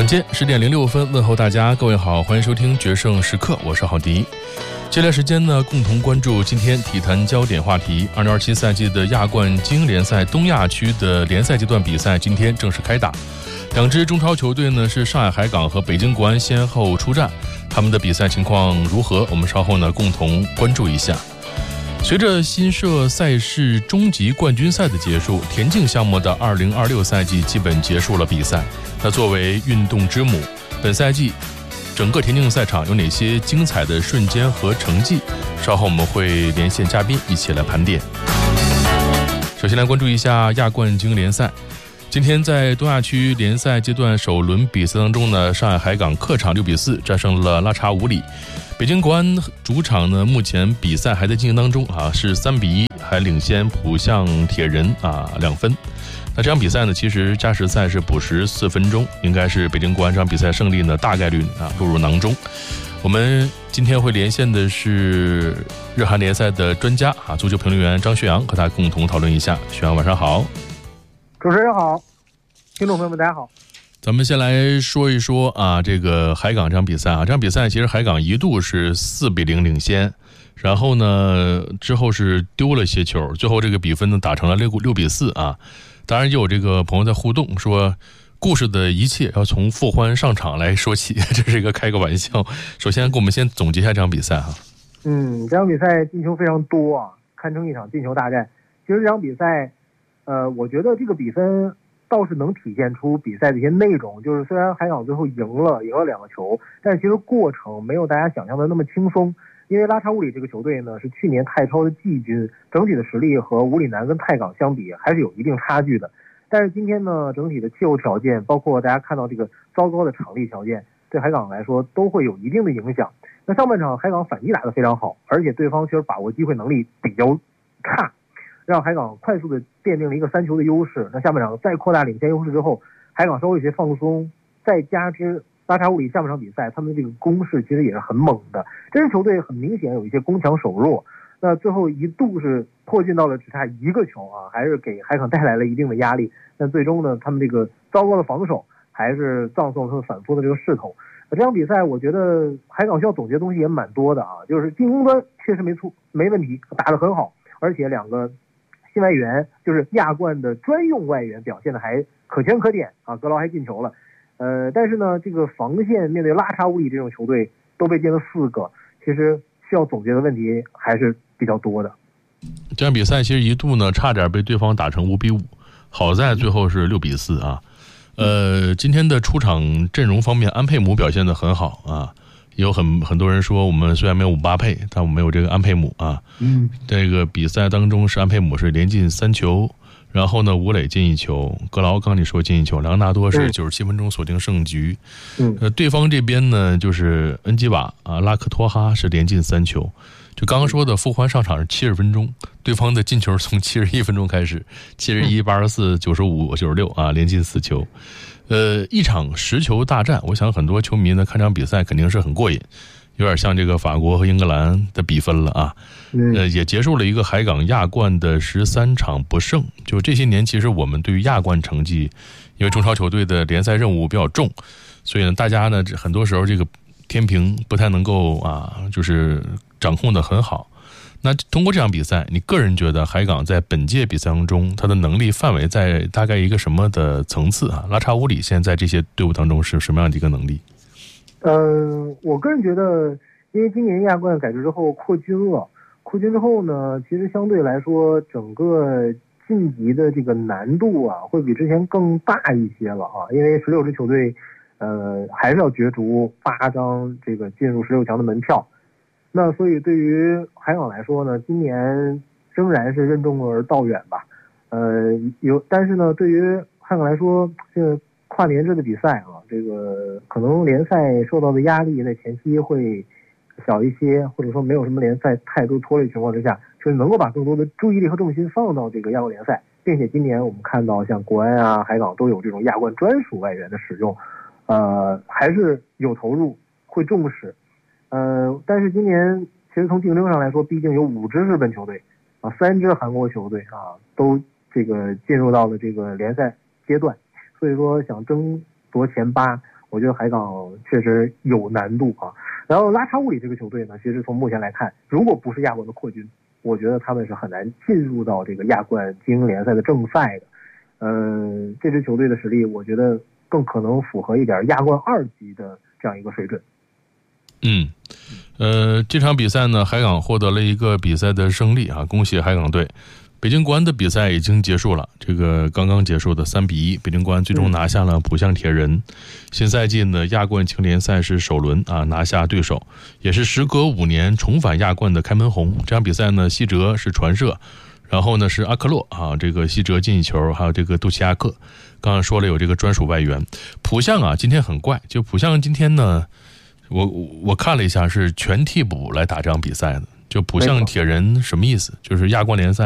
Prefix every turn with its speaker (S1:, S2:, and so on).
S1: 晚间10点06分，问候大家，各位好，欢迎收听决胜时刻，我是郝迪。接下来时间呢，共同关注今天体坛焦点话题。2027赛季的亚冠精英联赛东亚区的联赛阶段比赛今天正式开打，两支中超球队呢是上海海港和北京国安先后出战，他们的比赛情况如何？我们稍后呢共同关注一下。随着新设赛事终极冠军赛的结束，田径项目的2026赛季基本结束了比赛。那作为运动之母，本赛季整个田径赛场有哪些精彩的瞬间和成绩？稍后我们会连线嘉宾一起来盘点。首先来关注一下亚冠精英联赛。今天在东亚区联赛阶段首轮比赛当中呢，上海海港客场6比4战胜了拉查武里。北京国安主场呢，目前比赛还在进行当中啊，是3比1，还领先浦项铁人2分。那这场比赛呢，其实加时赛是补时4分钟，应该是北京国安这场比赛胜利呢大概率落入囊中。我们今天会连线的是日韩联赛的专家足球评论员张学阳，和他共同讨论一下。学阳晚上好。
S2: 主持人好，听众朋友们大家好。
S1: 咱们先来说一说这个海港这场比赛这场比赛其实海港一度是4比0领先，然后呢之后是丢了些球，最后这个比分呢打成了6比4当然也有这个朋友在互动说，故事的一切要从傅欢上场来说起，这是一个开个玩笑。首先给我们先总结一下这场比赛
S2: 这场比赛进球非常多堪称一场进球大战。其实这场比赛我觉得这个比分倒是能体现出比赛的一些内容，就是虽然海港最后赢了2个球，但是其实过程没有大家想象的那么轻松。因为拉查武里这个球队呢是去年泰超的季军，整体的实力和武里南跟泰港相比还是有一定差距的。但是今天呢，整体的气候条件，包括大家看到这个糟糕的场地条件，对海港来说都会有一定的影响。那上半场海港反击打得非常好，而且对方其实把握机会能力比较差，让海港快速的奠定了一个3球的优势。那下半场再扩大领先优势之后，海港稍微有些放松，再加之拉查武里下半场比赛他们的这个攻势其实也是很猛的，这支球队很明显有一些攻强守弱。那最后一度是迫近到了只差1个球还是给海港带来了一定的压力。但最终呢，他们这个糟糕的防守还是葬送了他们反扑的这个势头。这场比赛我觉得海港需要总结的东西也蛮多的就是进攻端确实没问题，打得很好，而且2个新外援就是亚冠的专用外援表现的还可圈可点格劳还进球了。但是呢，这个防线面对拉查武里这种球队都被进了4个，其实需要总结的问题还是比较多的。
S1: 这场比赛其实一度呢差点被对方打成5比5，好在最后是6比4今天的出场阵容方面，安佩姆表现得很好有很多人说我们虽然没有姆巴佩，但我们有这个安佩姆这个比赛当中是安佩姆是连进3球，然后呢，吴磊进1球，格劳刚你说进1球，莱昂纳多是97分钟锁定胜局。对方这边呢就是恩基瓦拉克托哈是连进3球。就刚刚说的傅欢上场是70分钟，对方的进球从71分钟开始，71、84、95、96连进4球。一场10球大战，我想很多球迷呢看场比赛肯定是很过瘾，有点像这个法国和英格兰的比分了也结束了一个海港亚冠的13场不胜。就这些年其实我们对于亚冠成绩，因为中超球队的联赛任务比较重，所以呢大家呢很多时候这个天平不太能够就是掌控的很好。那通过这场比赛，你个人觉得海港在本届比赛当中他的能力范围在大概一个什么的层次拉查武里现在这些队伍当中是什么样的一个能力？
S2: 我个人觉得，因为今年亚冠改制之后扩军之后呢，其实相对来说整个晋级的这个难度会比之前更大一些了因为16支球队还是要角逐8张这个进入16强的门票。那所以对于海港来说呢，今年仍然是任重而道远吧。但是呢，对于海港来说，这个跨年制的比赛这个可能联赛受到的压力在前期会小一些，或者说没有什么联赛太多拖累情况之下，就是能够把更多的注意力和重心放到这个亚冠联赛，并且今年我们看到像国安海港都有这种亚冠专属外援的使用，还是有投入，会重视。但是今年其实从竞争上来说，毕竟有5支日本球队3支韩国球队都这个进入到了这个联赛阶段，所以说想争夺前8， 我觉得海港确实有难度啊。然后拉查乌里这个球队呢，其实从目前来看，如果不是亚冠的扩军，我觉得他们是很难进入到这个亚冠精英联赛的正赛的。这支球队的实力，我觉得更可能符合一点亚冠2级的这样一个水准。
S1: 这场比赛呢，海港获得了一个比赛的胜利啊，恭喜海港队。北京国安的比赛已经结束了，这个刚刚结束的3-1，北京国安最终拿下了浦项铁人。新赛季呢，亚冠青联赛是首轮啊拿下对手，也是时隔5年重返亚冠的开门红。这场比赛呢，西哲是传射，然后呢是阿克洛啊，这个西哲进球，还有这个杜齐亚克。刚刚说了有这个专属外援。浦项啊，今天很怪，就浦项今天呢，我看了一下是全替补来打这场比赛的。就浦项铁人什么意思？就是亚冠联赛